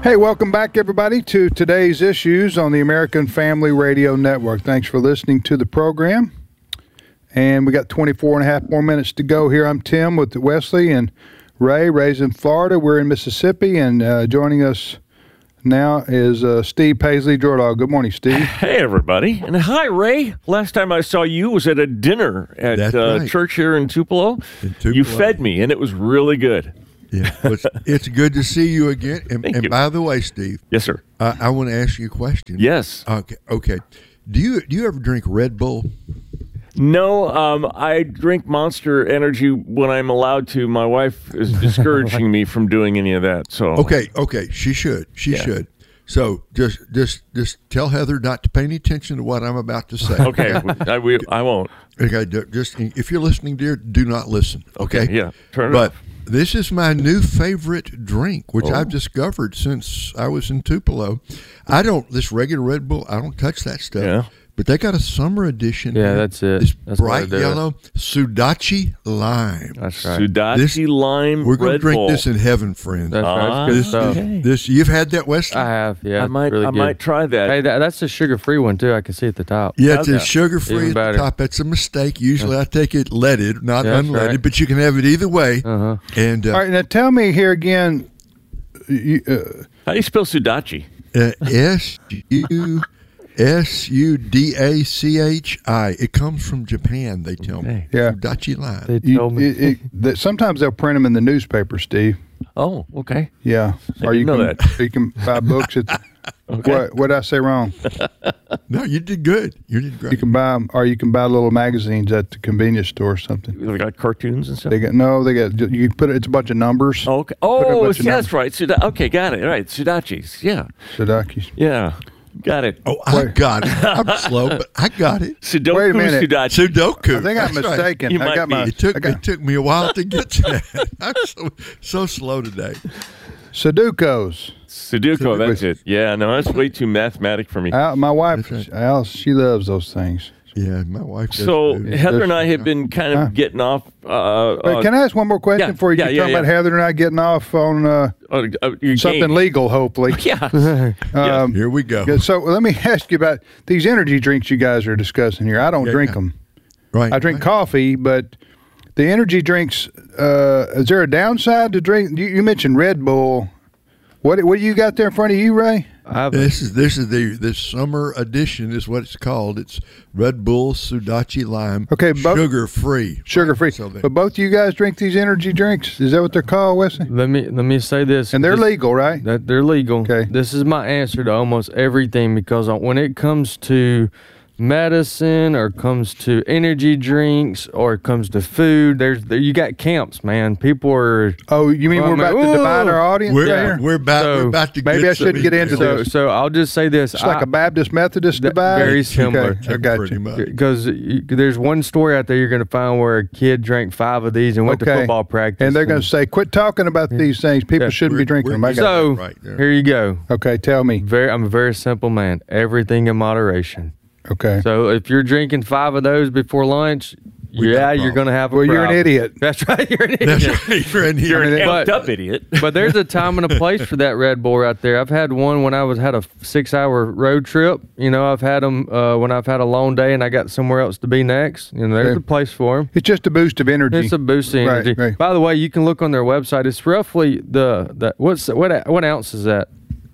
Hey, welcome back, everybody, to today's issues on the American Family Radio Network. Thanks for listening to the program. And we got 24 and a half more minutes to go here. I'm Tim with Wesley and Ray. Ray's in Florida. We're in Mississippi. And joining us now is Steve Paisley Jordahl. Good morning, Steve. Hey, everybody. And hi, Ray. Last time I saw you was at a dinner at right. church here in Tupelo. You fed me, and it was really good. Yeah, it's good to see you again. And by the way, Steve. Yes, sir. I want to ask you a question. Yes. Okay. Do you ever drink Red Bull? No, I drink Monster Energy when I'm allowed to. My wife is discouraging me from doing any of that. So Okay. She should. She should. So just tell Heather not to pay any attention to what I'm about to say. Okay, I won't. Okay. Just if you're listening, dear, do not listen. Okay. Yeah. Turn it off. This is my new favorite drink, which I've discovered since I was in Tupelo. This regular Red Bull, I don't touch that stuff. Yeah. But they got a summer edition. Yeah, that's it. This That's bright yellow Sudachi lime. That's right. Sudachi lime We're going to Red drink Bull. this in heaven, friends. That's right. It's good stuff. Okay. You've had that, Wesley? I have, yeah. I might really good. might try that. Hey, that's a sugar-free one, too. I can see at the top. Yeah, it's Okay. sugar-free Even at the better. top. That's a mistake. Usually I take it leaded, not Yeah, that's unleaded, right. but you can have it either way. Uh-huh. And All right, now tell me here again. How do you spell Sudachi? Sudachi. It comes from Japan, they tell me. Yeah. Sudachi lime. They told me. Sometimes they'll print them in the newspaper, Steve. Oh, okay. Yeah. I didn't know that. You can buy books. Okay. What did I say wrong? No, you did good. You did great. You can buy 'em, or you can buy little magazines at the convenience store or something. They got cartoons and stuff. They got you put it. It's a bunch of numbers. Oh, okay. Put a Oh, bunch of that's right. Okay, got it. Right, Sudachis. Yeah, Sudakis. yeah, got it. Oh, I got it. I'm slow, but I got it. Sudoku, Wait a minute. Sudachi. Sudoku. I think I'm That's right. mistaken. You I might got be. my. It took me a while to get to that. I'm so slow today. Sudokus. Sudoku, that's it. Yeah, no, that's way too mathematic for me. My wife, That's Alice, she loves those things. Yeah, my wife does So too. Heather and I have been kind of getting off. Wait, can I ask one more question yeah, before you yeah, talk yeah, about yeah. Heather and I getting off on your something game. legal, hopefully? Yeah. Here we go. So let me ask you about these energy drinks you guys are discussing here. I don't drink them. Right. I drink coffee, but the energy drinks, is there a downside to drink? You mentioned Red Bull. What do you got there in front of you, Ray? This is the summer edition is what it's called. It's Red Bull Sudachi Lime. Okay, sugar free. Sugar free. So But both of you guys drink these energy drinks? Is that what they're called, Wesley? Let me say this. And they're This- legal, right? That they're legal. Okay. This is my answer to almost everything because when it comes to medicine or comes to energy drinks or it comes to food, you got camps, man. People are. Oh, you mean Well, we're I about mean, to divide our audience right We're here? we're about to maybe get I shouldn't get into So, this. so I'll just say this. It's like a Baptist Methodist divide. very similar. Okay, I got Pretty you. much. Because there's one story out there you're going to find where a kid drank 5 of these and went to Okay. football practice. And they're going to say, quit talking about these things. People Yeah. shouldn't be drinking them. I got So right there. here you go. Okay, tell me. I'm a very simple man. Everything in moderation. Okay. So if you're drinking 5 of those before lunch, got a you're problem. going to have a Well, problem. you're an idiot. That's right. You're an idiot. That's right. You're in here. You're an But- amped up idiot. But there's a time and a place for that Red Bull right there. I've had one when I had a 6-hour road trip. You know, I've had them when I've had a long day and I got somewhere else to be next. You know, there's Okay. a place for them. It's just a boost of energy. It's a boost of Right, energy. right. By the way, you can look on their website. It's roughly what ounce is that?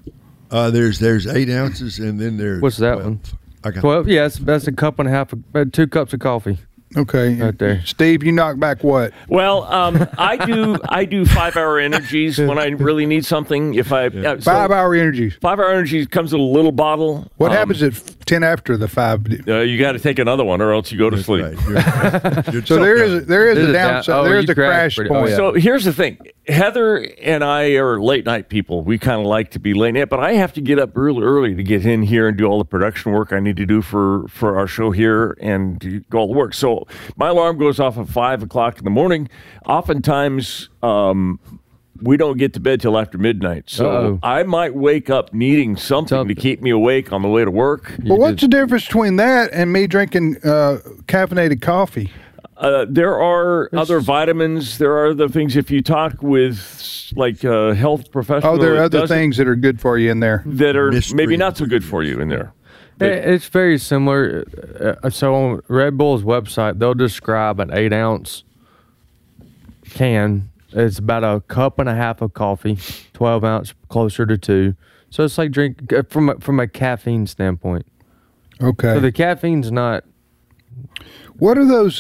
There's 8 ounces, and then there's What's that 12. one? I got 12. Yes, that's a cup and a half, 2 cups of coffee. Okay. Right there. Steve, you knock back what? Well, I do 5-hour energies when I really need something. If I 5-hour energies. 5-hour energies comes in a little bottle. What happens at 10 after the 5? You got to take another one, or else you go to That's sleep. right. You're So there is There's a a downside. down- oh, There's you a crash crashed pretty- point. oh, yeah. So here's the thing. Heather and I are late night people. We kind of like to be late night, but I have to get up early to get in here and do all the production work I need to do for our show here and do all the work. So my alarm goes off at 5 o'clock in the morning. Oftentimes, we don't get to bed till after midnight. So Uh-oh. I might wake up needing something to keep me awake on the way to work. Well, what's the difference between that and me drinking caffeinated coffee? There are other vitamins. There are other things. If you talk with like a health professional, there are other things that are good for you in there that are maybe not so good for you in there. It's very similar. So on Red Bull's website, they'll describe an 8-ounce can. It's about a cup and a half of coffee, 12 ounce, closer to 2. So it's like drink from a caffeine standpoint. Okay. So the caffeine's not. What are those?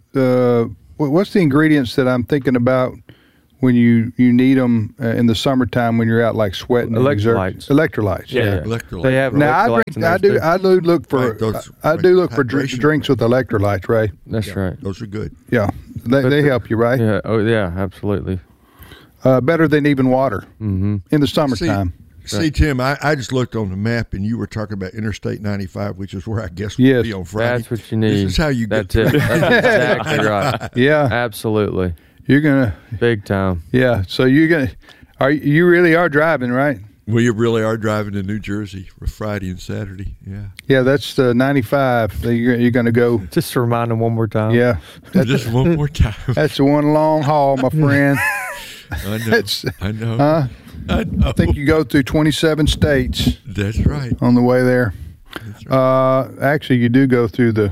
What's the ingredients that I'm thinking about when you need them in the summertime when you're out like sweating? Electrolytes. Electrolytes. Yeah. Electrolyte. They have Now I do. I do look for. Right, those- I do look for hydration. drinks with electrolytes, Ray. That's right. Those are good. Yeah, they help you, right? Yeah. Oh, yeah. Absolutely. Better than even water in the See, summertime. Tim, I just looked on the map and you were talking about Interstate 95, which is where I guess we'll Yes. be on Friday. That's what you need. This is how you That's get it. That's exactly right. Yeah, Absolutely. you're gonna. Big time. Yeah, so you're gonna. You really are driving, right? We really are driving to New Jersey for Friday and Saturday. Yeah. Yeah, that's the 95. That you're gonna go. Just to remind them one more time. Yeah, Just one more time. that's the one long haul, my friend. I know. That's- I know. Huh? I know. I think you go through 27 states That's right. on the way there. That's right. Actually, you do go through the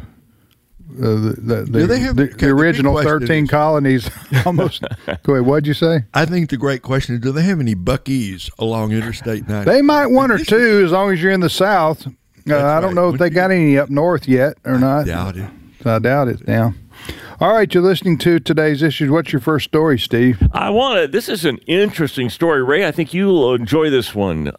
they have- the okay, the big original question 13 is- colonies. Almost. Go ahead. What'd you say? I think the great question is, do they have any Buc-ee's along Interstate 90? They might one or two as long as you're in the South. I don't right. know if they got any up north yet or not. Doubt it. I doubt it now. All right, you're listening to today's issues. What's your first story, Steve? This is an interesting story, Ray. I think you'll enjoy this one.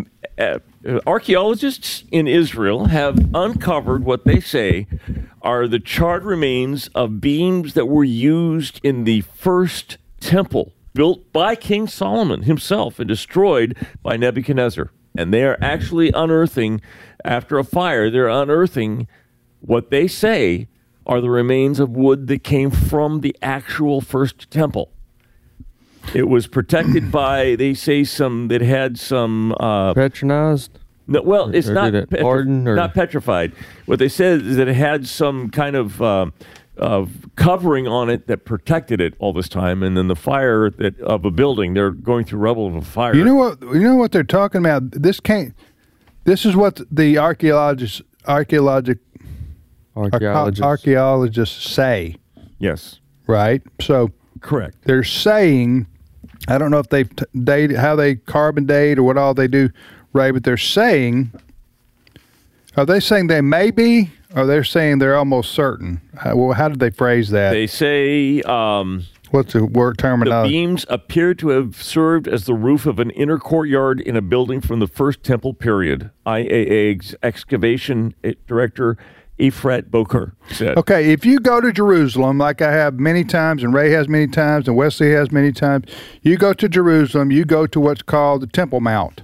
Archaeologists in Israel have uncovered what they say are the charred remains of beams that were used in the first temple built by King Solomon himself and destroyed by Nebuchadnezzar. And they are actually unearthing, after a fire, they're unearthing what they say are the remains of wood that came from the actual first temple. It was protected by, they say, that had some. Patronized? No, well, it's Or not did it harden, or- not petrified. What they said is that it had some kind of covering on it that protected it all this time, and then the fire of a building. They're going through rubble of a fire. You know what they're talking about. This is what the archaeologists say, Yes, right? So correct. they're saying, I don't know if they've dated, how they carbon date or what all they do, Ray, but they're saying, are they saying they may be, or they're saying they're almost certain? How did they phrase that? They say What's the word the terminology? beams appear to have served as the roof of an inner courtyard in a building from the first temple period. IAA excavation director Efrat Boker said. Okay, if you go to Jerusalem, like I have many times, and Ray has many times, and Wesley has many times, you go to Jerusalem, you go to what's called the Temple Mount.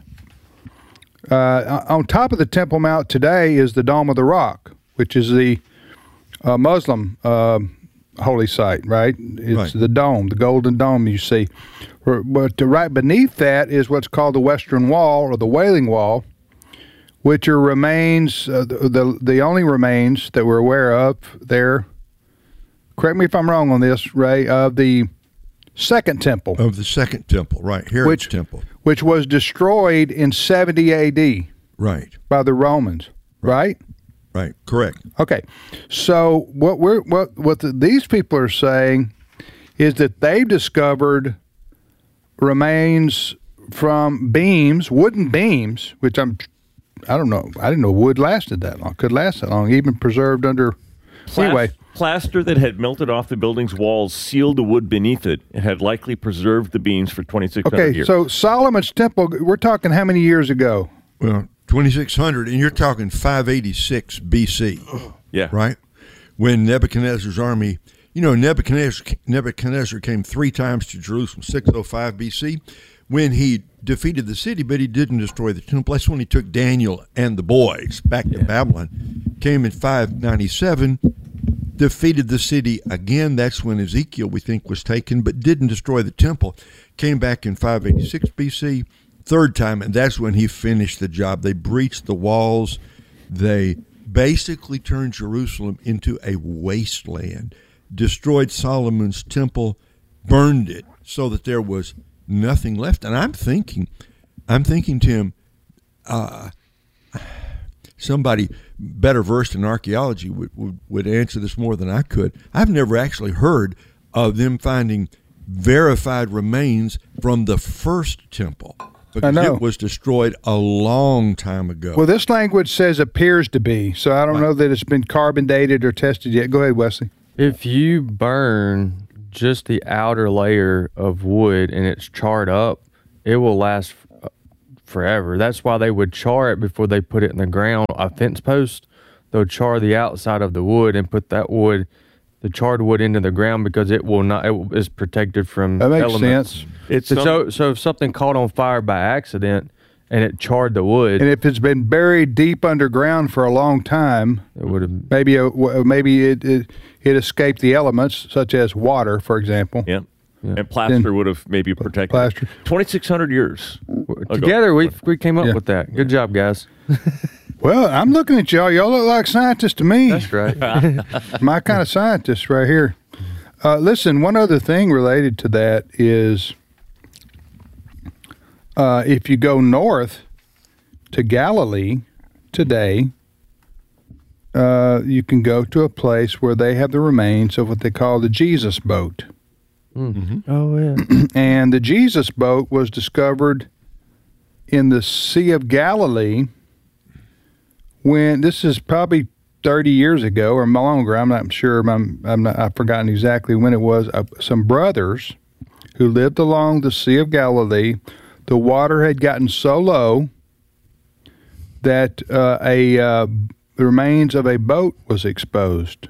On top of the Temple Mount today is the Dome of the Rock, which is the Muslim holy site, right? It's Right. the dome, the golden dome you see. But right beneath that is what's called the Western Wall, or the Wailing Wall, which are remains, the only remains that we're aware of there. Correct me if I'm wrong on this, Ray, of the Second Temple, Of the second temple, right. Herod's temple. which was destroyed in 70 AD Right. by the Romans, right? Right. Correct. Okay, so these people are saying is that they've discovered remains from beams, wooden beams, which I don't know. I didn't know wood lasted that long. Could last that long, even preserved under. Anyway, Plaster that had melted off the building's walls sealed the wood beneath it and had likely preserved the beams for 2,600 okay. years. So Solomon's temple. We're talking how many years ago? Well, 2,600, and you're talking 586 BC, yeah. right? When Nebuchadnezzar's army, Nebuchadnezzar came 3 times to Jerusalem, 605 BC, when he defeated the city, but he didn't destroy the temple. That's when he took Daniel and the boys back to Babylon. Came in 597, defeated the city again. That's when Ezekiel, we think, was taken, but didn't destroy the temple. Came back in 586 BC, third time, and that's when he finished the job. They breached the walls. They basically turned Jerusalem into a wasteland. destroyed Solomon's temple, burned it so that there was nothing left. And I'm thinking, Tim, somebody better versed in archaeology would answer this more than I could. I've never actually heard of them finding verified remains from the first temple, because it was destroyed a long time ago. Well, this language says appears to be, so I don't know that it's been carbon dated or tested yet. Go ahead, Wesley. If you burn just the outer layer of wood and it's charred up, it will last forever. That's why they would char it before they put it in the ground. A fence post, they'll char the outside of the wood and put that wood, the charred wood, into the ground, because it will not. It is protected from elements. That makes sense. So if something caught on fire by accident and it charred the wood, and if it's been buried deep underground for a long time, it would have maybe it escaped the elements, such as water, for example. Yeah. And plaster would have maybe protected. Plaster. 2,600 years ago. Together we came up with that. Good job, guys. Well, I'm looking at y'all. Y'all look like scientists to me. That's right. My kind of scientist right here. Listen, one other thing related to that is if you go north to Galilee today, you can go to a place where they have the remains of what they call the Jesus boat. Mm-hmm. Oh, yeah. And the Jesus boat was discovered in the Sea of Galilee when, this is probably 30 years ago or longer. I'm not sure. I've forgotten exactly when it was. Some brothers who lived along the Sea of Galilee, the water had gotten so low that the remains of a boat was exposed.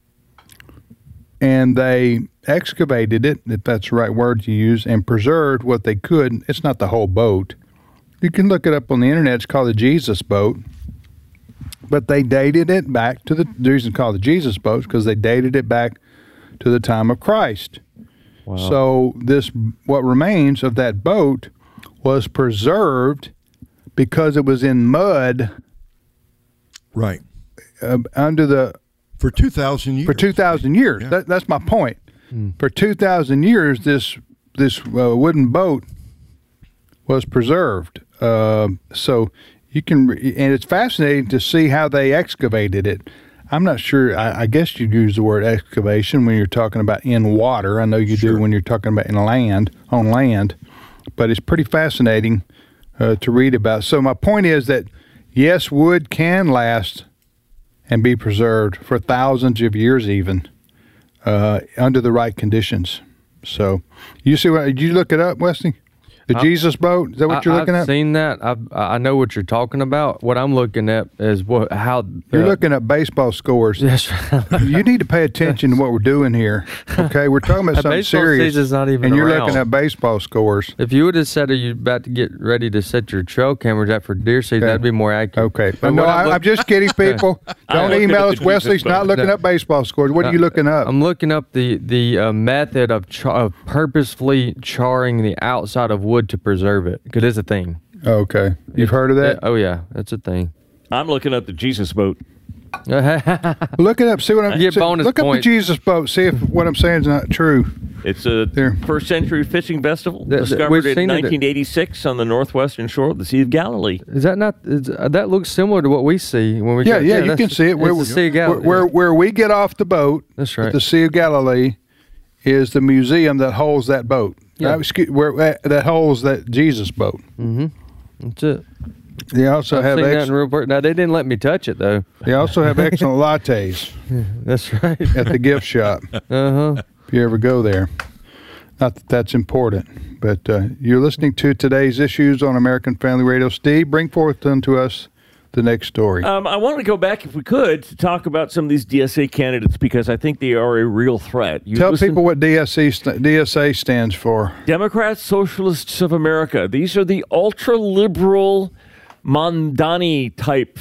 And they excavated it, if that's the right word to use, and preserved what they could. It's not the whole boat. You can look it up on the internet. It's called the Jesus boat. But they dated it back to the reason it's called the Jesus boat, because they dated it back to the time of Christ. Wow. So what remains of that boat was preserved because it was in mud. Right. Under the... For 2,000 years. For 2,000 years. Yeah. That's my point. For 2,000 years, this wooden boat was preserved. So you can, and it's fascinating to see how they excavated it. I'm not sure. I guess you use the word excavation when you're talking about in water. I know you do when you're talking about on land. But it's pretty fascinating to read about. So my point is that yes, wood can last and be preserved for thousands of years, even under the right conditions. So, you see what? Did you look it up, Wesley? The Jesus boat? Is that what you're looking at? I've seen that. I know what you're talking about. What I'm looking at is how you're looking at baseball scores. Yes, right. You need to pay attention to what we're doing here. Okay, we're talking about something serious, not even and you're around. looking at baseball scores. If you would have said, "Are you about to get ready to set your trail cameras out for deer season?" That'd be more accurate. Okay, but no, I'm just kidding, people. Don't email us. Wesley's not looking up baseball scores. What are you looking up? I'm looking up the method of purposefully charring the outside of wood to preserve it, because it's a thing. Okay, you've heard of that? Oh yeah, that's a thing. I'm looking up the Jesus boat. Look it up. See what I'm saying. Look up the Jesus boat. See if what I'm saying is not true. It's a first century fishing vessel discovered in 1986 on the northwestern shore of the Sea of Galilee. Is that not? That looks similar to what we see when we. Yeah, you can see it. The Sea of Galilee. Where we get off the boat. That's right. At the Sea of Galilee is the museum that holds that boat. Yeah. That holds that Jesus boat. Mm-hmm. That's it. They also have now they didn't let me touch it though. They also have excellent lattes. That's right. At the gift shop. Uh-huh. If you ever go there. Not that that's important, but you're listening to today's issues on American Family Radio. Steve, bring forth unto us the next story. I want to go back, if we could, to talk about some of these DSA candidates, because I think they are a real threat. Tell people what DSA stands for. Democrats, Socialists of America. These are the ultra-liberal Mondani type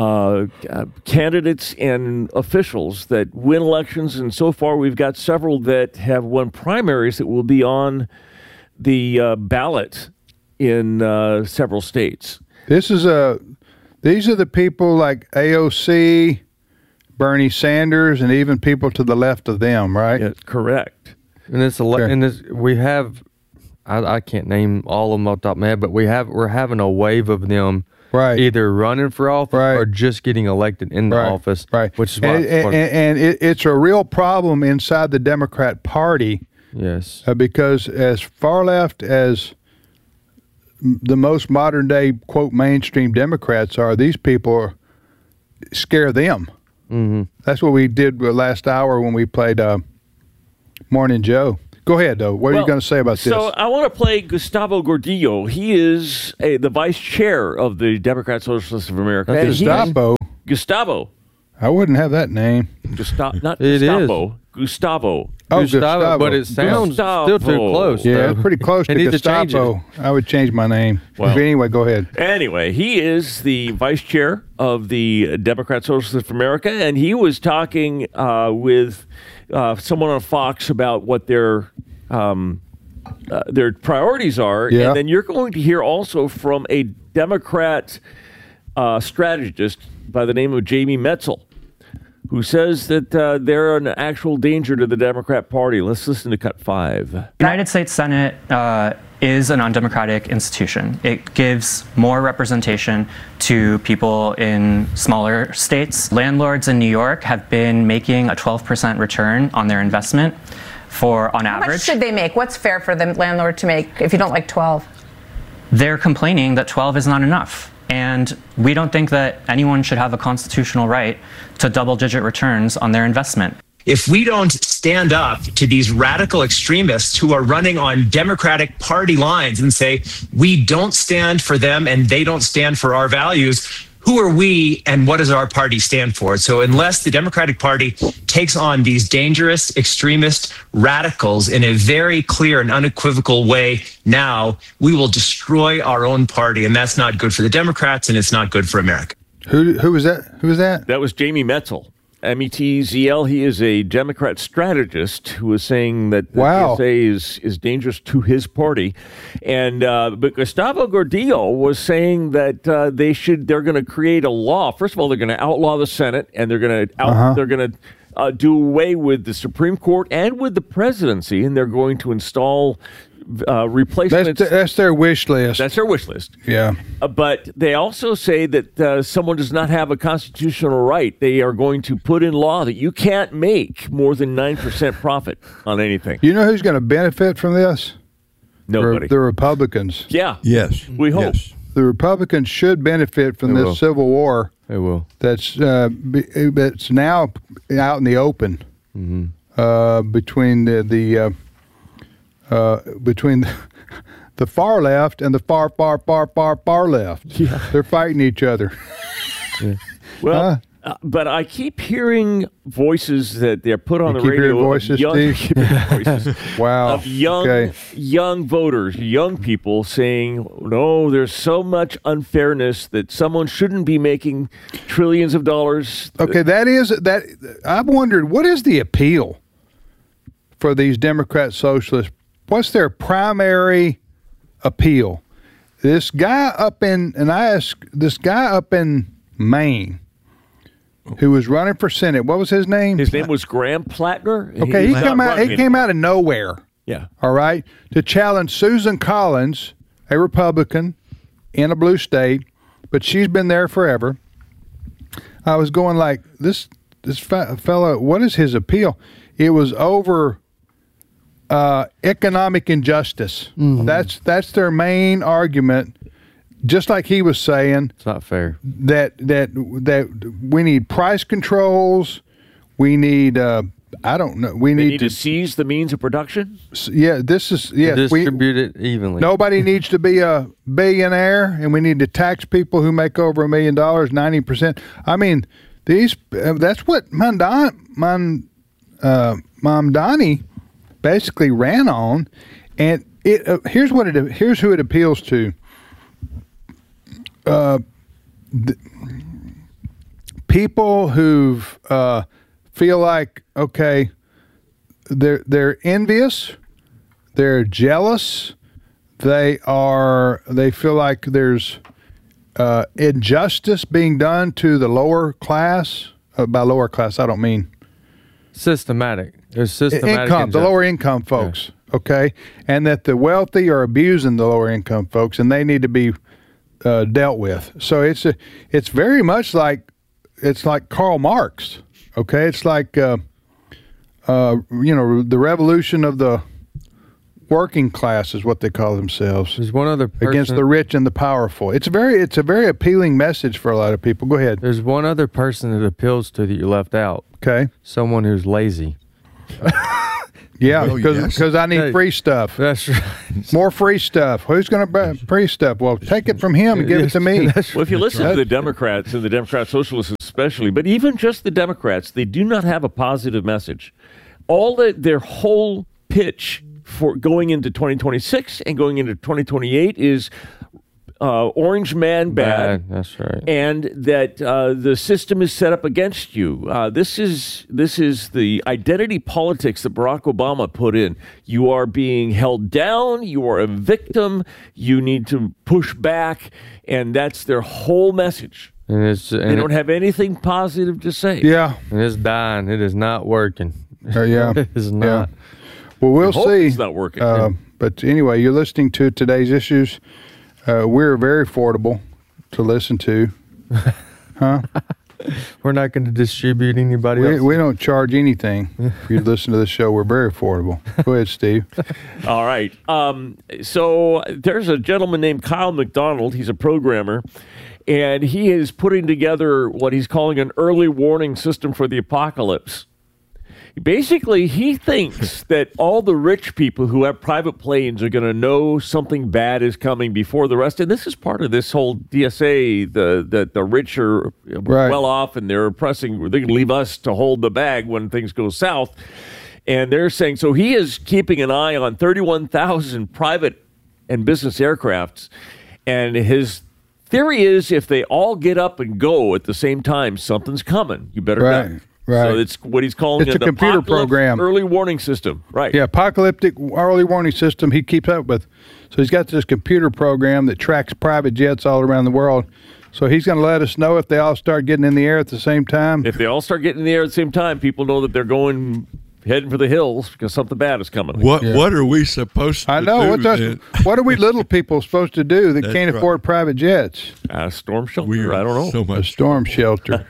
candidates and officials that win elections, and so far we've got several that have won primaries that will be on the ballot in several states. These are the people like AOC, Bernie Sanders, and even people to the left of them, right? Yeah, correct. And it's we have. I can't name all of them off the top of my head, but we're having a wave of them. Right. Either running for office or just getting elected in the office. Right. Which is it's a real problem inside the Democrat Party. Yes. Because as far left as the most modern day, quote, mainstream Democrats are, these people scare them. Mm-hmm. That's what we did the last hour when we played Morning Joe. Go ahead, though. What are you going to say about this? So I want to play Gustavo Gordillo. He is the vice chair of the Democrat Socialists of America. Gustavo. I wouldn't have that name. Not it Gustavo. Is. Gustavo. Oh, Gustavo. But it sounds still too close. Yeah, though. pretty close to Gustavo. I would change my name. Well, anyway, go ahead. Anyway, he is the vice chair of the Democrat Socialists of America, and he was talking with someone on Fox about what their priorities are. Yeah. And then you're going to hear also from a Democrat strategist by the name of Jamie Metzel, who says that they're an actual danger to the Democrat Party. Let's listen to cut 5. The United States Senate is an undemocratic institution. It gives more representation to people in smaller states. Landlords in New York have been making a 12% return on their investment on average. How much should they make? What's fair for the landlord to make if you don't like 12? They're complaining that 12 is not enough. And we don't think that anyone should have a constitutional right to double-digit returns on their investment. If we don't stand up to these radical extremists who are running on Democratic Party lines and say, we don't stand for them and they don't stand for our values, who are we and what does our party stand for? So unless the Democratic Party takes on these dangerous extremist radicals in a very clear and unequivocal way now, we will destroy our own party. And that's not good for the Democrats and it's not good for America. Who was that? Who was that? That was Jamie Metzel. Metzel. He is a Democrat strategist who was saying that the TSA is dangerous to his party, and but Gustavo Gordillo was saying that they're going to create a law. First of all, they're going to outlaw the Senate, and they're going to do away with the Supreme Court and with the presidency, and they're going to install replacements. That's their wish list. That's their wish list. Yeah. But they also say that someone does not have a constitutional right. They are going to put in law that you can't make more than 9% profit on anything. You know who's going to benefit from this? Nobody. The Republicans. Yeah. Yes. We hope. Yes. The Republicans should benefit from this civil war. They will. That's now out in the open between between the far left and the far left. Yeah. They're fighting each other. Yeah. Well, but I keep hearing voices that they're put on the radio. Hearing voices, voices. Wow. Of young voters, young people saying, no, there's so much unfairness that someone shouldn't be making trillions of dollars. Okay, that I've wondered, what is the appeal for these Democrat socialists? What's their primary appeal? This guy up in Maine who was running for Senate, what was his name? His name was Graham Plattner. Okay, he came out of nowhere. Yeah. All right, to challenge Susan Collins, a Republican in a blue state, but she's been there forever. I was going like, this fellow, what is his appeal? It was over economic injustice. Mm-hmm. That's their main argument. Just like he was saying, it's not fair. That we need price controls. We need I don't know. We need to seize the means of production. Yeah, distribute it evenly. Nobody needs to be a billionaire, and we need to tax people who make over $1 million 90%. I mean, that's what Mamdani basically ran on, and here's who it appeals to. People who feel like, okay, they're envious, they're jealous, they feel like there's injustice being done to the lower class by lower class, I don't mean Systematic. There's systematic income, the lower income folks, okay? And that the wealthy are abusing the lower income folks, and they need to be dealt with. So it's very much like Karl Marx, okay? It's like the revolution of the working class is what they call themselves. There's one other person against the rich and the powerful. It's a very appealing message for a lot of people. Go ahead. There's one other person that appeals to that you left out. Okay. Someone who's lazy. Yeah, because I need free stuff. That's right. More free stuff. Who's going to buy free stuff? Well, take it from him and give it to me. Well, if you listen to the Democrats and the Democrat Socialists especially, but even just the Democrats, they do not have a positive message. Their whole pitch for going into 2026 and going into 2028 is orange man bad. That's right. And that the system is set up against you. This is the identity politics that Barack Obama put in. You are being held down. You are a victim. You need to push back. And that's their whole message. They don't have anything positive to say. Yeah. And it's dying. It is not working. Yeah. It is not. Yeah. Well, we'll see. It's not working. But anyway, you're listening to Today's Issues. We're very affordable to listen to. Huh? We're not going to distribute anybody else. We don't charge anything for you to listen to the show. We're very affordable. Go ahead, Steve. All right. So there's a gentleman named Kyle McDonald. He's a programmer. And he is putting together what he's calling an early warning system for the apocalypse. Basically, he thinks that all the rich people who have private planes are going to know something bad is coming before the rest. And this is part of this whole DSA, that the rich are well off and they're oppressing. They're going to leave us to hold the bag when things go south. And they're saying, so he is keeping an eye on 31,000 private and business aircrafts. And his theory is if they all get up and go at the same time, something's coming. You better duck. Right. So it's what he's calling a computer program. Early warning system. Right. Yeah, apocalyptic early warning system he keeps up with. So he's got this computer program that tracks private jets all around the world. So he's going to let us know if they all start getting in the air at the same time. If they all start getting in the air at the same time, people know that they're heading for the hills because something bad is coming. What are we supposed to do? What are we little people supposed to do that can't afford private jets? A storm shelter? I don't know. So much. A storm shelter.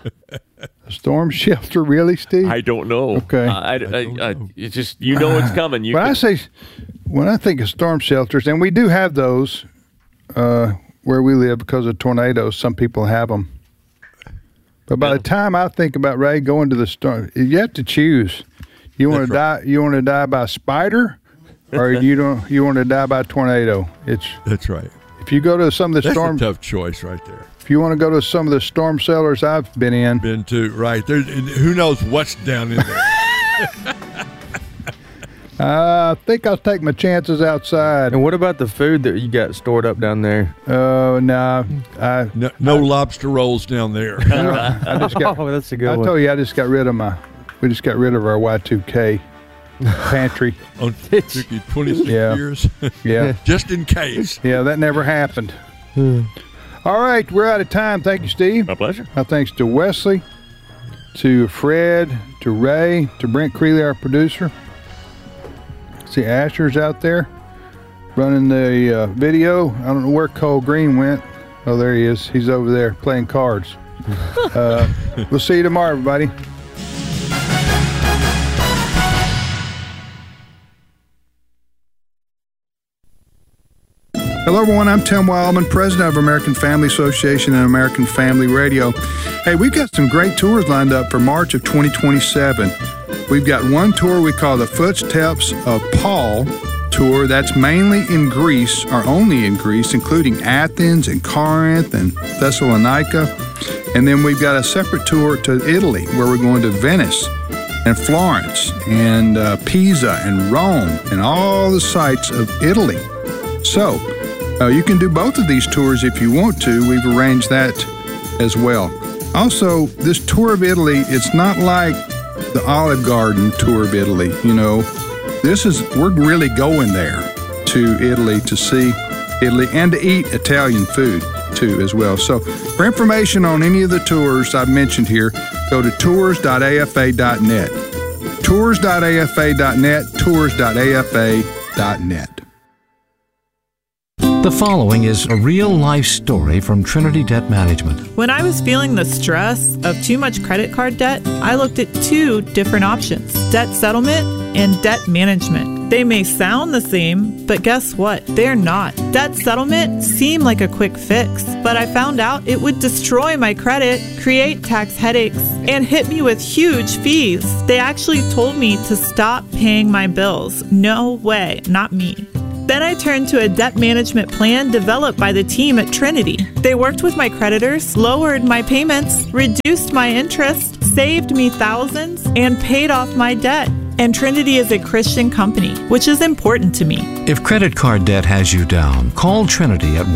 A storm shelter, really, Steve? I don't know. Okay. It's just, it's coming. When I think of storm shelters, and we do have those where we live because of tornadoes, some people have them. But by the time I think about Ray going to the storm, you have to choose. You want to die? You want to die by a spider, or you want to die by a tornado? That's right. If you go to some of the storm, that's a tough choice right there. If you want to go to some of the storm cellars I've been to, right there, who knows what's down in there? I think I'll take my chances outside. And what about the food that you got stored up down there? No, no lobster rolls down there. I just got, that's a good one. I told you, we just got rid of our Y2K pantry. Oh, it took you 26 years? Yeah. Just in case. Yeah, that never happened. All right, we're out of time. Thank you, Steve. My pleasure. Thanks to Wesley, to Fred, to Ray, to Brent Creeley, our producer. See Asher's out there running the video. I don't know where Cole Green went. Oh, there he is. He's over there playing cards. We'll see you tomorrow, everybody. Hello, everyone. I'm Tim Wildman, president of American Family Association and American Family Radio. Hey, we've got some great tours lined up for March of 2027. We've got one tour we call the Footsteps of Paul tour. That's mainly in Greece, or only in Greece, including Athens and Corinth and Thessalonica. And then we've got a separate tour to Italy, where we're going to Venice and Florence and Pisa and Rome and all the sites of Italy. So, you can do both of these tours if you want to. We've arranged that as well. Also, this tour of Italy, it's not like the Olive Garden tour of Italy. We're really going there to Italy to see Italy and to eat Italian food too as well. So for information on any of the tours I've mentioned here, Go to tours.afa.net. Tours.afa.net, tours.afa.net. The following is a real-life story from Trinity Debt Management. When I was feeling the stress of too much credit card debt, I looked at two different options: debt settlement and debt management. They may sound the same, but guess what? They're not. Debt settlement seemed like a quick fix, but I found out it would destroy my credit, create tax headaches, and hit me with huge fees. They actually told me to stop paying my bills. No way, not me. Then I turned to a debt management plan developed by the team at Trinity. They worked with my creditors, lowered my payments, reduced my interest, saved me thousands, and paid off my debt. And Trinity is a Christian company, which is important to me. If credit card debt has you down, call Trinity at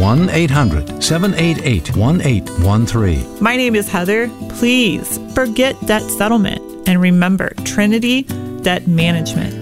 1-800-788-1813. My name is Heather. Please forget debt settlement and remember Trinity Debt Management.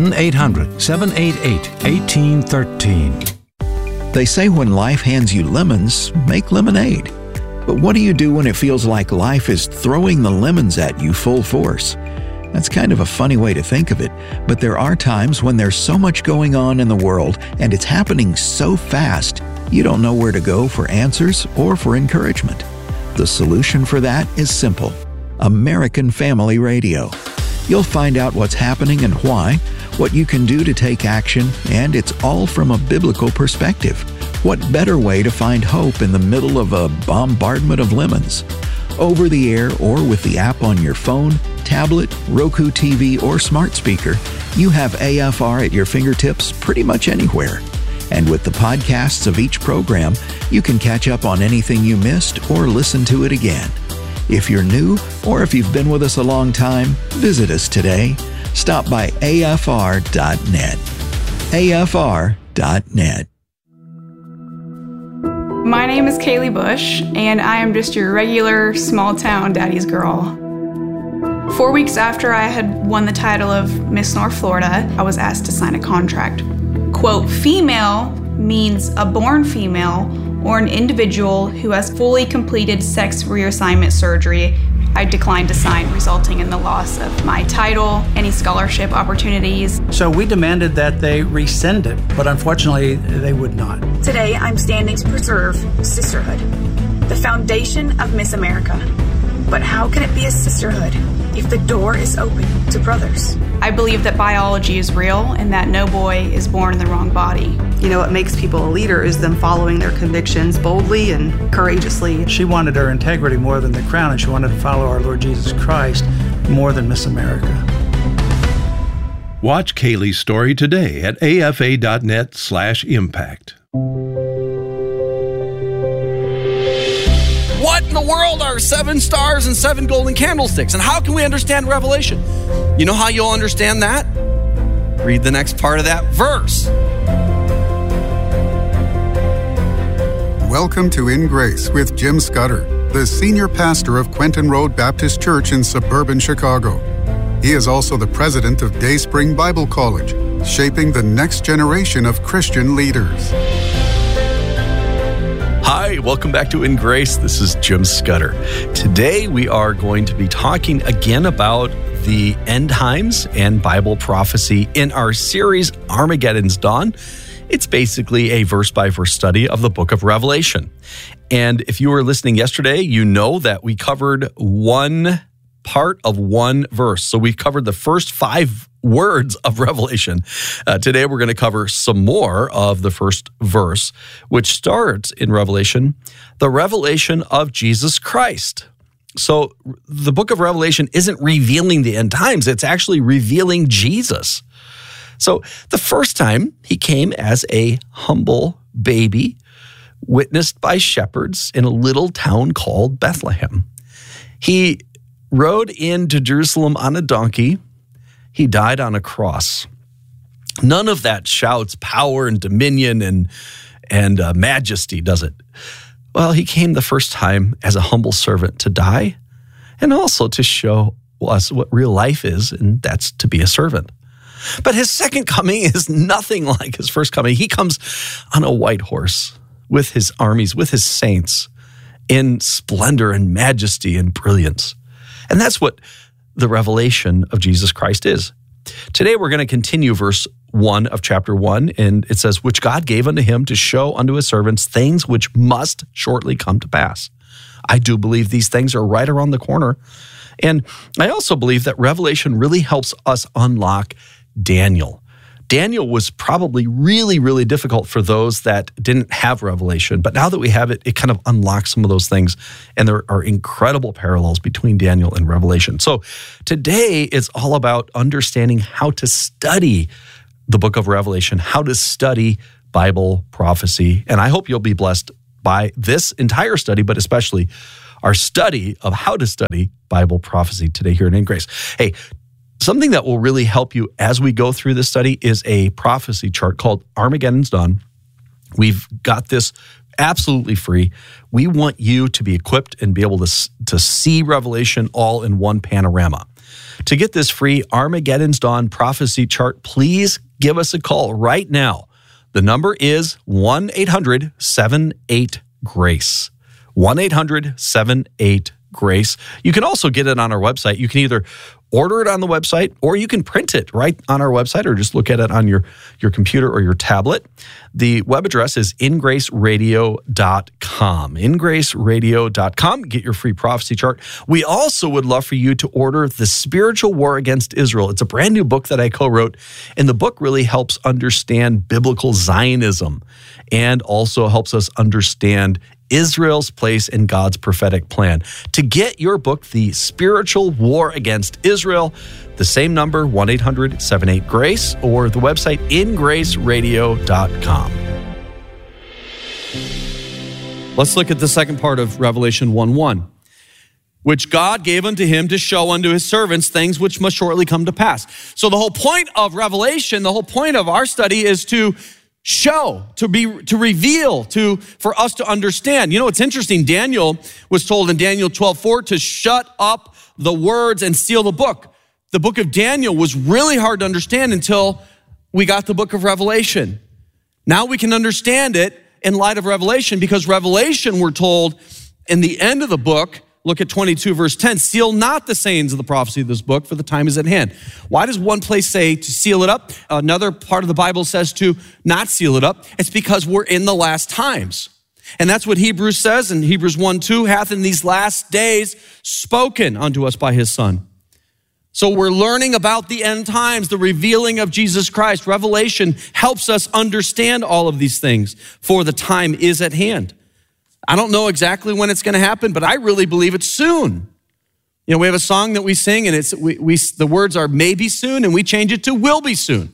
1-800-788-1813. They say when life hands you lemons, make lemonade. But what do you do when it feels like life is throwing the lemons at you full force? That's kind of a funny way to think of it, but there are times when there's so much going on in the world and it's happening so fast, you don't know where to go for answers or for encouragement. The solution for that is simple: American Family Radio. You'll find out what's happening and why, what you can do to take action, and it's all from a biblical perspective. What better way to find hope in the middle of a bombardment of lemons? Over the air or with the app on your phone, tablet, Roku TV, or smart speaker, you have AFR at your fingertips pretty much anywhere. And with the podcasts of each program, you can catch up on anything you missed or listen to it again. If you're new or if you've been with us a long time, visit us today. Stop by afr.net. afr.net. My name is Kaylee Bush, and I am just your regular small-town daddy's girl. 4 weeks after I had won the title of Miss North Florida, I was asked to sign a contract. Quote, female means a born female or an individual who has fully completed sex reassignment surgery. I declined to sign, resulting in the loss of my title, any scholarship opportunities. So we demanded that they rescind it, but unfortunately, they would not. Today, I'm standing to preserve sisterhood, the foundation of Miss America. But how can it be a sisterhood if the door is open to brothers? I believe that biology is real and that no boy is born in the wrong body. You know, what makes people a leader is them following their convictions boldly and courageously. She wanted her integrity more than the crown, and she wanted to follow our Lord Jesus Christ more than Miss America. Watch Kaylee's story today at afa.net/impact. What in the world are 7 stars and 7 golden candlesticks? And how can we understand Revelation? You know how you'll understand that? Read the next part of that verse. Welcome to In Grace with Jim Scudder, the senior pastor of Quentin Road Baptist Church in suburban Chicago. He is also the president of Day Spring Bible College, shaping the next generation of Christian leaders. Hi, welcome back to In Grace. This is Jim Scudder. Today we are going to be talking again about the end times and Bible prophecy in our series Armageddon's Dawn. It's basically a verse-by-verse study of the book of Revelation. And if you were listening yesterday, you know that we covered one part of one verse. So we covered the first 5 words of Revelation. Today we're going to cover some more of the first verse, which starts in Revelation, the revelation of Jesus Christ. So the book of Revelation isn't revealing the end times, it's actually revealing Jesus. So the first time he came as a humble baby, witnessed by shepherds in a little town called Bethlehem. He rode into Jerusalem on a donkey. He died on a cross. None of that shouts power and dominion and majesty, does it? Well, he came the first time as a humble servant to die and also to show us what real life is, and that's to be a servant. But his second coming is nothing like his first coming. He comes on a white horse with his armies, with his saints, in splendor and majesty and brilliance. And that's what the revelation of Jesus Christ is. Today, we're going to continue verse 1 of chapter 1, and it says, which God gave unto him to show unto his servants things which must shortly come to pass. I do believe these things are right around the corner. And I also believe that Revelation really helps us unlock Daniel. Daniel was probably really, really difficult for those that didn't have Revelation. But now that we have it, it kind of unlocks some of those things. And there are incredible parallels between Daniel and Revelation. So today is all about understanding how to study the book of Revelation, how to study Bible prophecy. And I hope you'll be blessed by this entire study, but especially our study of how to study Bible prophecy today here in Grace. Hey, something that will really help you as we go through this study is a prophecy chart called Armageddon's Done. We've got this absolutely free. We want you to be equipped and be able to see Revelation all in one panorama. To get this free Armageddon's Dawn prophecy chart, please give us a call right now. The number is 1-800-78-GRACE. 1-800-78-GRACE. You can also get it on our website. You can either order it on the website or you can print it right on our website or just look at it on your computer or your tablet. The web address is ingraceradio.com. Ingraceradio.com. Get your free prophecy chart. We also would love for you to order The Spiritual War Against Israel. It's a brand new book that I co-wrote, and the book really helps understand biblical Zionism and also helps us understand Israel's place in God's prophetic plan. To get your book, The Spiritual War Against Israel, the same number, 1-800-78-GRACE, or the website ingraceradio.com. Let's look at the second part of Revelation 1:1. Which God gave unto him to show unto his servants things which must shortly come to pass. So the whole point of Revelation, the whole point of our study is to show, to reveal, for us to understand. You know, it's interesting. Daniel was told in Daniel 12:4 to shut up the words and seal the book. The book of Daniel was really hard to understand until we got the book of Revelation. Now we can understand it in light of Revelation, because Revelation, we're told in the end of the book, look at 22 verse 10, seal not the sayings of the prophecy of this book, for the time is at hand. Why does one place say to seal it up? Another part of the Bible says to not seal it up. It's because we're in the last times. And that's what Hebrews says in Hebrews 1:2, hath in these last days spoken unto us by his Son. So we're learning about the end times, the revealing of Jesus Christ. Revelation helps us understand all of these things, for the time is at hand. I don't know exactly when it's going to happen, but I really believe it's soon. You know, we have a song that we sing, and the words are maybe soon, and we change it to will be soon.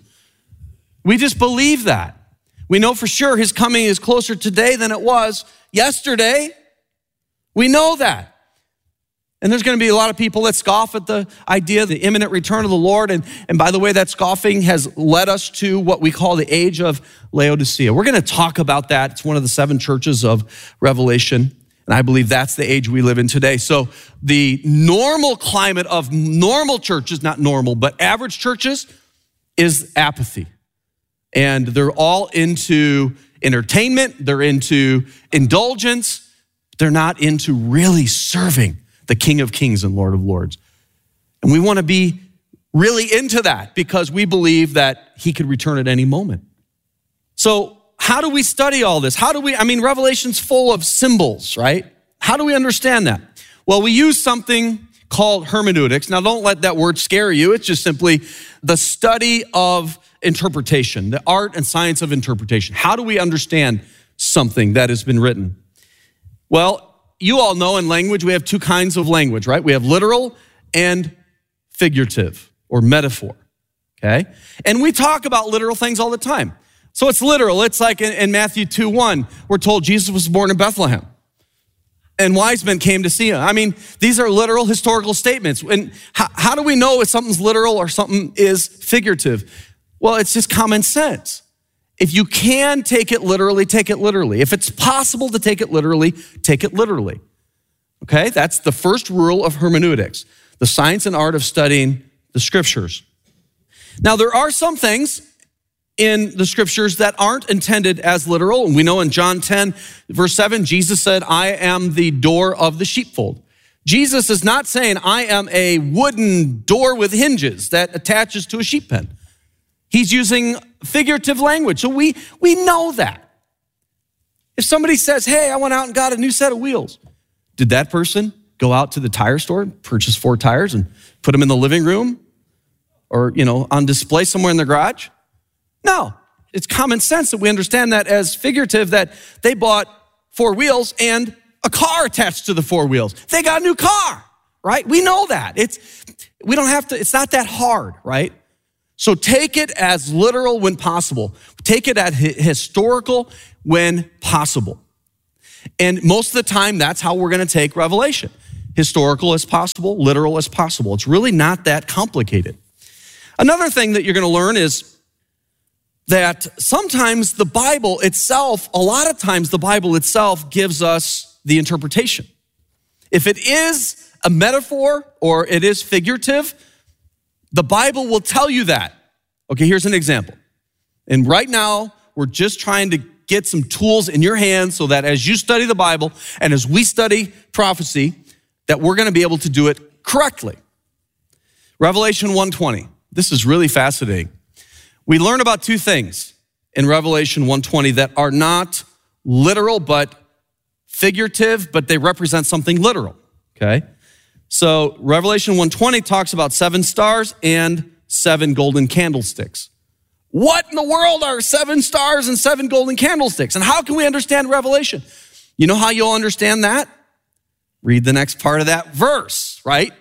We just believe that. We know for sure his coming is closer today than it was yesterday. We know that. And there's going to be a lot of people that scoff at the idea of the imminent return of the Lord. And by the way, that scoffing has led us to what we call the age of Laodicea. We're going to talk about that. It's one of the 7 churches of Revelation. And I believe that's the age we live in today. So the normal climate of normal churches, not normal, but average churches, is apathy. And they're all into entertainment. They're into indulgence. They're not into really serving the King of Kings and Lord of Lords. And we want to be really into that because we believe that he could return at any moment. So how do we study all this? Revelation's full of symbols, right? How do we understand that? Well, we use something called hermeneutics. Now, don't let that word scare you. It's just simply the study of interpretation, the art and science of interpretation. How do we understand something that has been written? Well, you all know in language, we have 2 kinds of language, right? We have literal and figurative or metaphor, okay? And we talk about literal things all the time. So it's literal. It's like in Matthew 2:1, we're told Jesus was born in Bethlehem and wise men came to see him. I mean, these are literal historical statements. And how do we know if something's literal or something is figurative? Well, it's just common sense. If you can take it literally, take it literally. If it's possible to take it literally, take it literally. Okay? That's the first rule of hermeneutics, the science and art of studying the scriptures. Now, there are some things in the scriptures that aren't intended as literal. And we know in John 10, verse 7, Jesus said, I am the door of the sheepfold. Jesus is not saying, I am a wooden door with hinges that attaches to a sheep pen. He's using figurative language. So we know that. If somebody says, hey, I went out and got a new set of wheels, did that person go out to the tire store, purchase 4 tires and put them in the living room or, on display somewhere in the garage? No. It's common sense that we understand that as figurative, that they bought 4 wheels and a car attached to the 4 wheels. They got a new car, right? We know that. It's not that hard, right? So take it as literal when possible. Take it as historical when possible. And most of the time, that's how we're going to take Revelation. Historical as possible, literal as possible. It's really not that complicated. Another thing that you're going to learn is that sometimes the Bible itself, a lot of times the Bible itself gives us the interpretation. If it is a metaphor or it is figurative, the Bible will tell you that. Okay, here's an example. And right now, we're just trying to get some tools in your hands so that as you study the Bible and as we study prophecy, that we're going to be able to do it correctly. Revelation 1:20. This is really fascinating. We learn about 2 things in Revelation 1:20 that are not literal but figurative, but they represent something literal, okay? So Revelation 1:20 talks about 7 stars and 7 golden candlesticks. What in the world are 7 stars and 7 golden candlesticks? And how can we understand Revelation? You know how you'll understand that? Read the next part of that verse, right?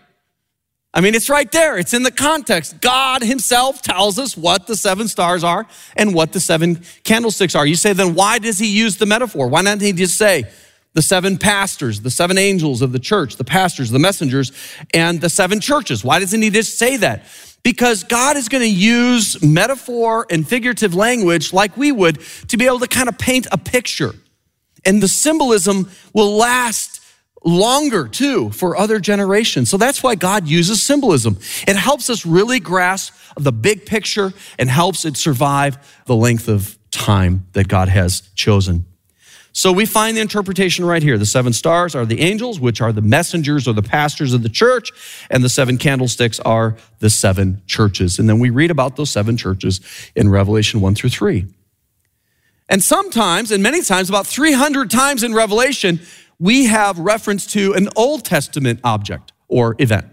I mean, it's right there. It's in the context. God himself tells us what the 7 stars are and what the 7 candlesticks are. You say, then why does he use the metaphor? Why not he just say the 7 pastors, the 7 angels of the church, the pastors, the messengers, and the 7 churches? Why doesn't he just say that? Because God is going to use metaphor and figurative language like we would to be able to kind of paint a picture. And the symbolism will last longer too for other generations. So that's why God uses symbolism. It helps us really grasp the big picture and helps it survive the length of time that God has chosen. So we find the interpretation right here. The 7 stars are the angels, which are the messengers or the pastors of the church, and the 7 candlesticks are the 7 churches. And then we read about those 7 churches in Revelation 1-3. And sometimes, and many times, about 300 times in Revelation, we have reference to an Old Testament object or event.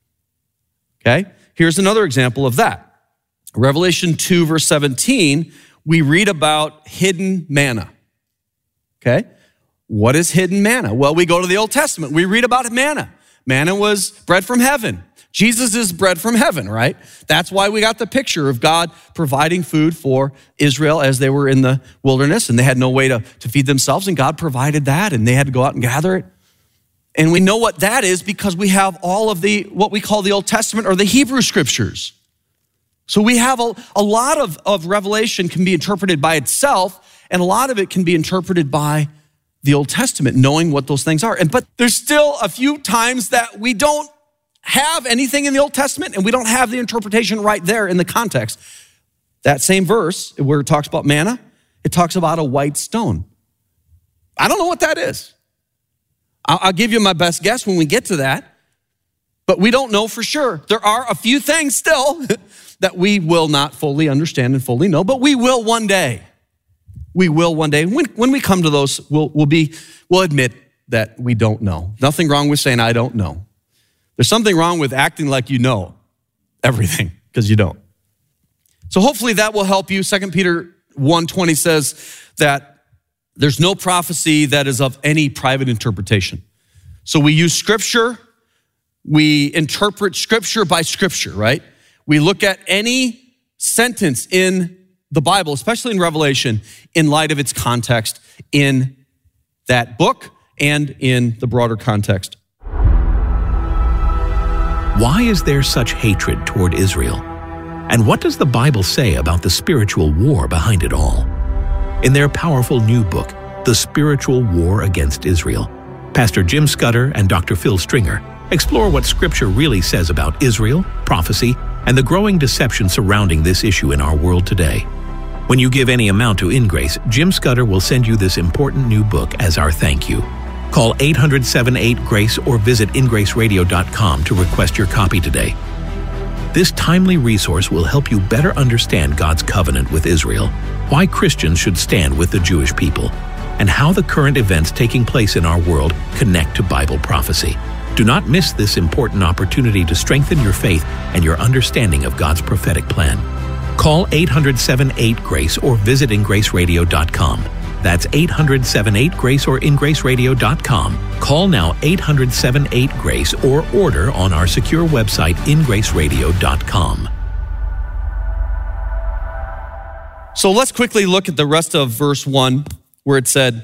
Okay? Here's another example of that. Revelation 2, verse 17, we read about hidden manna. Okay? What is hidden manna? Well, we go to the Old Testament. We read about manna. Manna was bread from heaven. Jesus is bread from heaven, right? That's why we got the picture of God providing food for Israel as they were in the wilderness and they had no way to feed themselves, and God provided that and they had to go out and gather it. And we know what that is because we have all of what we call the Old Testament or the Hebrew scriptures. So we have a lot of Revelation can be interpreted by itself, and a lot of it can be interpreted by the Old Testament, knowing what those things are. But there's still a few times that we don't have anything in the Old Testament and we don't have the interpretation right there in the context. That same verse where it talks about manna, it talks about a white stone. I don't know what that is. I'll give you my best guess when we get to that, but we don't know for sure. There are a few things still that we will not fully understand and fully know, but we will one day. We will one day. When we come to those, we'll admit that we don't know. Nothing wrong with saying, I don't know. There's something wrong with acting like you know everything, because you don't. So hopefully that will help you. 2 Peter 1:20 says that there's no prophecy that is of any private interpretation. So we use scripture, we interpret scripture by scripture, right? We look at any sentence in the Bible, especially in Revelation, in light of its context in that book and in the broader context. Why is there such hatred toward Israel? And what does the Bible say about the spiritual war behind it all? In their powerful new book, The Spiritual War Against Israel, Pastor Jim Scudder and Dr. Phil Stringer explore what Scripture really says about Israel, prophecy, and the growing deception surrounding this issue in our world today. When you give any amount to InGrace, Jim Scudder will send you this important new book as our thank you. Call 800-78-GRACE or visit ingraceradio.com to request your copy today. This timely resource will help you better understand God's covenant with Israel, why Christians should stand with the Jewish people, and how the current events taking place in our world connect to Bible prophecy. Do not miss this important opportunity to strengthen your faith and your understanding of God's prophetic plan. Call 800-78-GRACE or visit ingraceradio.com. That's 800-78-GRACE or ingraceradio.com. Call now 800-78-GRACE or order on our secure website ingraceradio.com. So let's quickly look at the rest of verse 1 where it said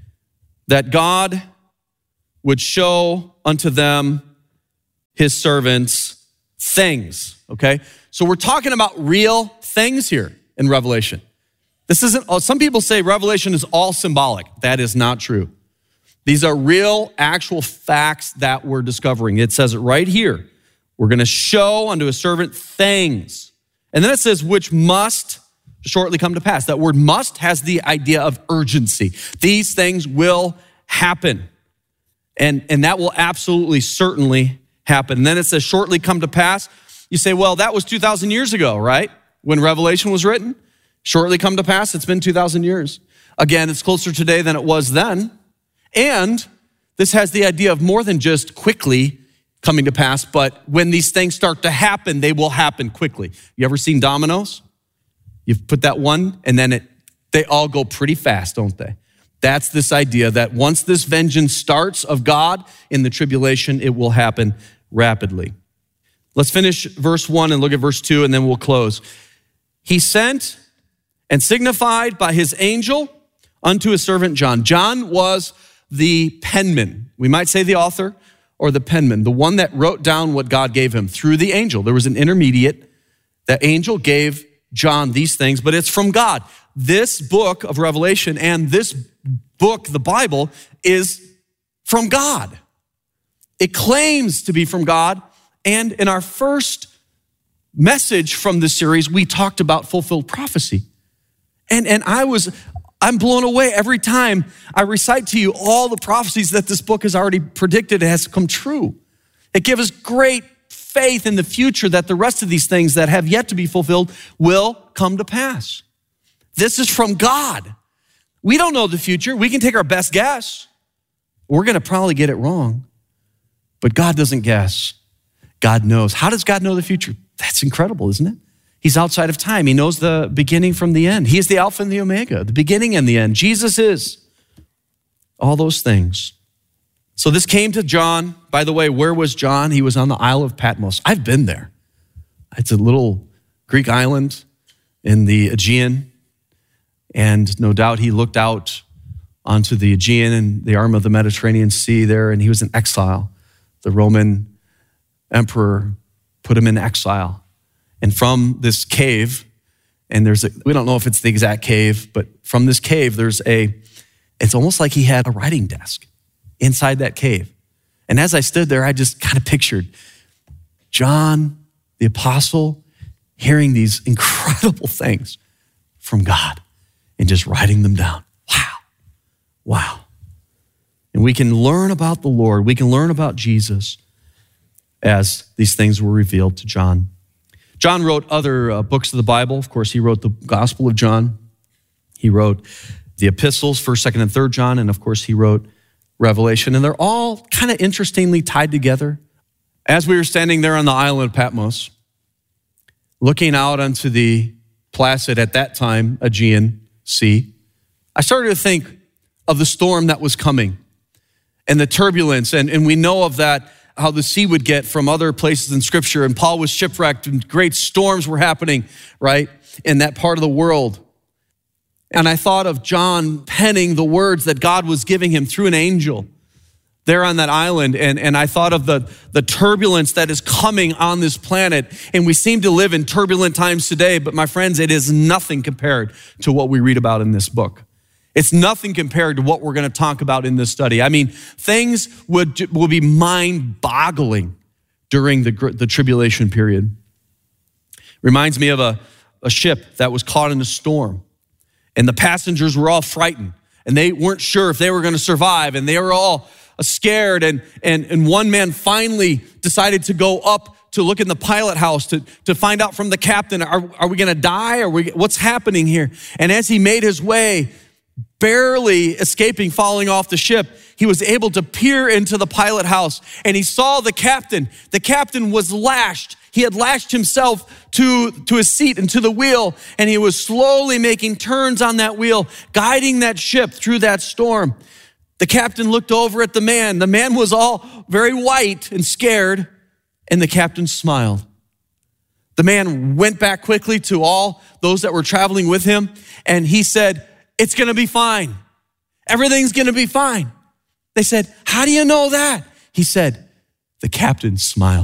that God would show unto them, his servants, things, okay? So we're talking about real things here in Revelation. This isn't, some people say Revelation is all symbolic. That is not true. These are real, actual facts that we're discovering. It says it right here. We're going to show unto a servant things. And then it says, which must shortly come to pass. That word must has the idea of urgency. These things will happen. And that will absolutely, certainly happen. And then it says, shortly come to pass. You say, well, that was 2,000 years ago, right? When Revelation was written. Shortly come to pass, it's been 2,000 years. Again, it's closer today than it was then. And this has the idea of more than just quickly coming to pass, but when these things start to happen, they will happen quickly. You ever seen dominoes? You've put that one, and then they all go pretty fast, don't they? That's this idea that once this vengeance starts of God in the tribulation, it will happen rapidly. Let's finish verse 1 and look at verse 2, and then we'll close. He sent and signified by his angel unto his servant John. John was the penman. We might say the author or the penman, the one that wrote down what God gave him through the angel. There was an intermediate. The angel gave John these things, but it's from God. This book of Revelation and this book, the Bible, is from God. It claims to be from God. And in our first message from this series, we talked about fulfilled prophecy. And I'm blown away every time I recite to you all the prophecies that this book has already predicted has come true. It gives us great faith in the future that the rest of these things that have yet to be fulfilled will come to pass. This is from God. We don't know the future. We can take our best guess. We're going to probably get it wrong. But God doesn't guess. God knows. How does God know the future? That's incredible, isn't it? He's outside of time. He knows the beginning from the end. He is the Alpha and the Omega, the beginning and the end. Jesus is all those things. So this came to John. By the way, where was John? He was on the Isle of Patmos. I've been there. It's a little Greek island in the Aegean. And no doubt he looked out onto the Aegean and the arm of the Mediterranean Sea there, and he was in exile. The Roman emperor put him in exile. And from this cave, and we don't know if it's the exact cave, but from this cave, it's almost like he had a writing desk inside that cave. And as I stood there, I just kind of pictured John, the apostle, hearing these incredible things from God and just writing them down. Wow. And we can learn about the Lord. We can learn about Jesus as these things were revealed to John. John wrote other books of the Bible. Of course, he wrote the Gospel of John. He wrote the epistles, 1st, 2nd, and 3rd John. And of course, he wrote Revelation. And they're all kind of interestingly tied together. As we were standing there on the island of Patmos, looking out onto the placid, at that time, Aegean Sea, I started to think of the storm that was coming and the turbulence. And we know of that, how the sea would get from other places in Scripture. And Paul was shipwrecked and great storms were happening, right, in that part of the world. And I thought of John penning the words that God was giving him through an angel there on that island. And I thought of the turbulence that is coming on this planet. And we seem to live in turbulent times today, but my friends, it is nothing compared to what we read about in this book. It's nothing compared to what we're going to talk about in this study. I mean, things will be mind-boggling during the tribulation period. Reminds me of a ship that was caught in a storm, and the passengers were all frightened. and they weren't sure if they were going to survive, and they were all scared. And one man finally decided to go up to look in the pilot house to find out from the captain, are we going to die? What's happening here? And as he made his way, barely escaping falling off the ship, he was able to peer into the pilot house, and he saw the captain. The captain was lashed. He had lashed himself to his seat and to the wheel, and he was slowly making turns on that wheel, guiding that ship through that storm. The captain looked over at the man. The man was all very white and scared, and the captain smiled. The man went back quickly to all those that were traveling with him, and he said, "It's going to be fine. Everything's going to be fine." They said, "How do you know that?" He said, "The captain smiled."